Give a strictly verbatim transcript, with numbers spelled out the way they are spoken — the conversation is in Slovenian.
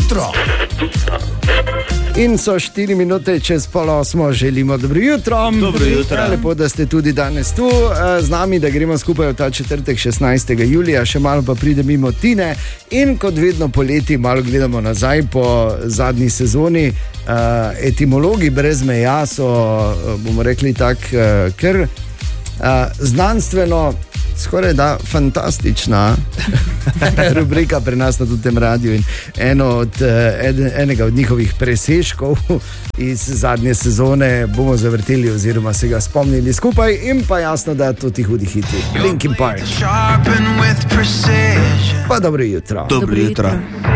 jutro. In so štiri minute čez pol osmo, želimo dobro jutro. Dobro jutro. Lepo, da ste tudi danes tu z nami, da gremo skupaj v ta četrtek šestnajstega julija, še malo pa pride mimo Tine. In kot vedno poleti malo gledamo nazaj po zadnji sezoni. Etimologi brez meja so, bomo rekli tak, ker znanstveno skoraj da fantastična rubrika pri nas na tem radiju in eno od, ed, enega od njihovih presežkov iz zadnje sezone bomo zavrteli oziroma se ga spomnili skupaj in pa jasno, da to ti hudi hiti. Linkin Park. Pa dobro jutro. Dobro jutro.